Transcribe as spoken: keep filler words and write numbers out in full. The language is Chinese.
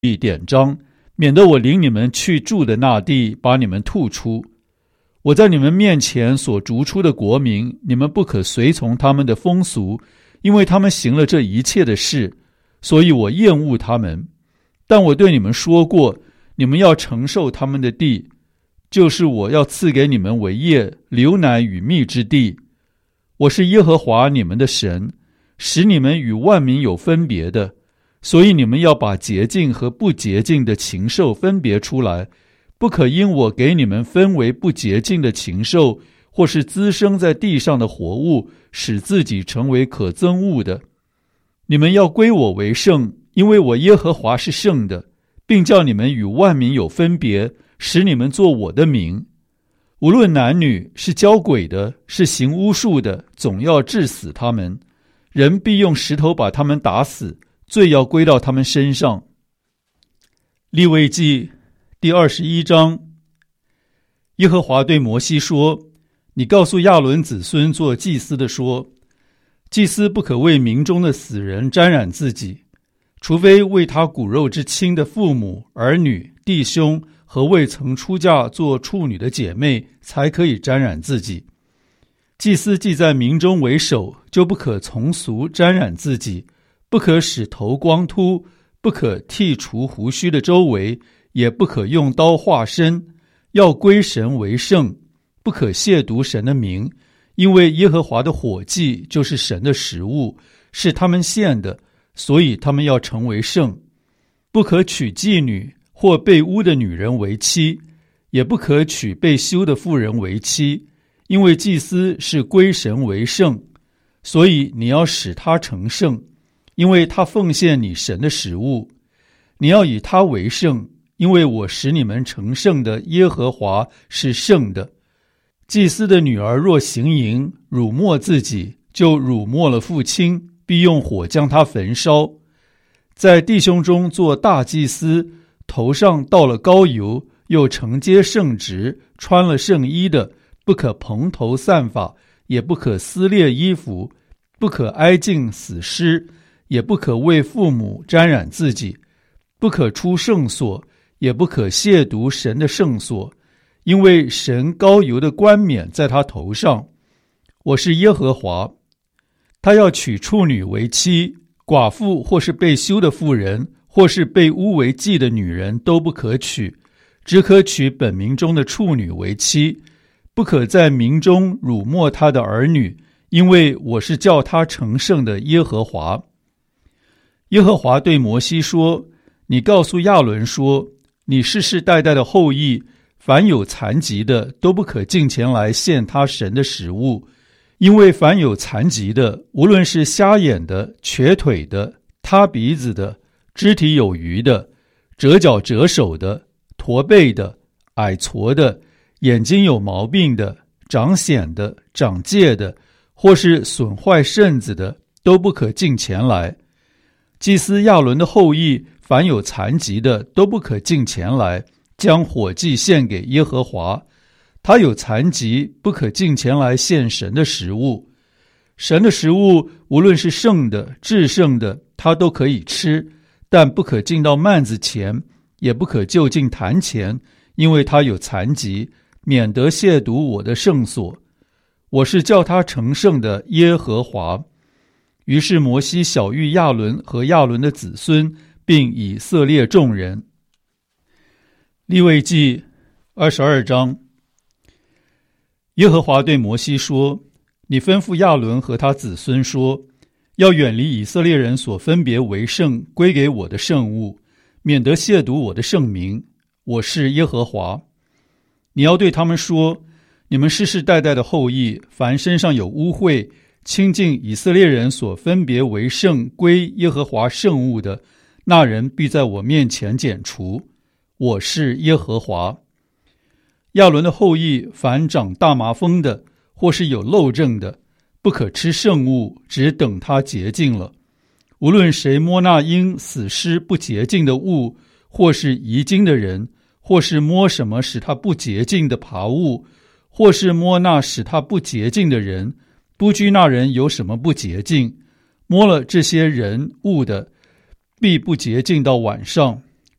地典章，免得我领你们去住的那地把你们吐出。我在你们面前所逐出的国民，你们不可随从他们的风俗，因为他们行了这一切的事，所以我厌恶他们。但我对你们说过，你们要承受他们的地，就是我要赐给你们为业，流奶与蜜之地。我是耶和华你们的神，使你们与万民有分别的，所以你们要把洁净和不洁净的禽兽分别出来，不可因我给你们分为不洁净的禽兽，或是滋生在地上的活物，使自己成为可憎恶的。你们要归我为圣，因为我耶和华是圣的，并叫你们与万民有分别，使你们做我的名。无论男女，是交鬼的，是行巫术的，总要治死他们。人必用石头把他们打死，罪要归到他们身上。利未记第二十一章。耶和华对摩西说，你告诉亚伦子孙做祭司的说，祭司不可为民中的死人沾染自己，除非为他骨肉之亲的父母、儿女、弟兄和未曾出嫁做处女的姐妹，才可以沾染自己。祭司既在民中为首，就不可从俗沾染自己，不可使头光秃，不可剃除胡须的周围，也不可用刀划身，要归神为圣，不可亵渎神的名，因为耶和华的火祭就是神的食物，是他们献的，所以他们要成为圣。不可娶妓女或被污的女人为妻，也不可娶被休的妇人为妻，因为祭司是归神为圣，所以你要使他成圣，因为他奉献你神的食物。你要以他为圣，因为我使你们成圣的耶和华是圣的。祭司的女儿若行淫，辱没自己，就辱没了父亲，必用火将他焚烧。在弟兄中做大祭司，头上倒了膏油，又承接圣职，穿了圣衣的，不可蓬头散发，也不可撕裂衣服，不可挨近死尸，也不可为父母沾染自己，不可出圣所，也不可亵渎神的圣所，因为神膏油的冠冕在他头上。我是耶和华。他要娶处女为妻，寡妇或是被休的妇人，或是被污为妓的女人都不可娶，只可娶本民中的处女为妻，不可在民中辱没他的儿女，因为我是叫他成圣的耶和华。耶和华对摩西说，你告诉亚伦说，你世世代代的后裔，凡有残疾的都不可近前来献他神的食物，因为凡有残疾的，无论是瞎眼的、瘸腿的、塌鼻子的、肢体有余的、折脚折手的、驼背的、矮矬的、眼睛有毛病的、长癣的、长疥的，或是损坏肾子的，都不可近前来。祭司亚伦的后裔，凡有残疾的，都不可近前来，将火祭献给耶和华。他有残疾，不可近前来献神的食物。神的食物，无论是圣的、至圣的，他都可以吃，但不可进到幔子前，也不可就近坛前，因为他有残疾，免得亵渎我的圣所。我是叫他成圣的耶和华。于是摩西晓谕亚伦和亚伦的子孙，并以色列众人。利未记二十二章。耶和华对摩西说，你吩咐亚伦和他子孙说，要远离以色列人所分别为圣归给我的圣物，免得亵渎我的圣名，我是耶和华。你要对他们说，你们世世代代的后裔，凡身上有污秽，亲近以色列人所分别为圣归耶和华圣物的，那人必在我面前剪除，我是耶和华。亚伦的后裔，凡长大麻风的，或是有漏症的，不可吃圣物，只等他洁净了。无论谁摸那因死尸不洁净的物，或是遗精的人，或是摸什么使他不洁净的爬物，或是摸那使他不洁净的人，不拘那人有什么不洁净，摸了这些人物的，必不洁净到晚上。